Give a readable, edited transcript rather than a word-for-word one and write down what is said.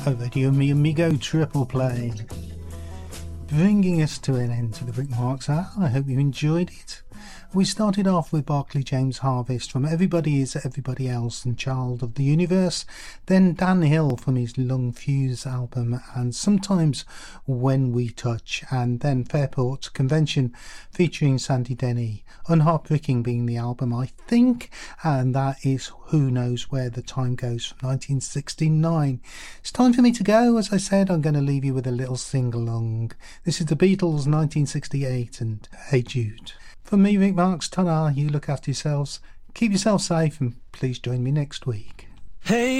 over to you, mi amigo triple play. Bringing us to an end to the Rick Marks Hour. I hope you enjoyed it. We started off with Barclay James Harvest from Everybody Is Everybody Else and Child of the Universe, then Dan Hill from his Lung Fuse album and Sometimes When We Touch, and then Fairport Convention featuring Sandy Denny, Unheartbreaking being the album, I think, and that is Who Knows Where the Time Goes from 1969. It's time for me to go. As I said, I'm going to leave you with a little sing-along. This is the Beatles, 1968, and Hey Jude. From me, Rick Marks, ta-ra, you look after yourselves, keep yourself safe, and please join me next week. Hey.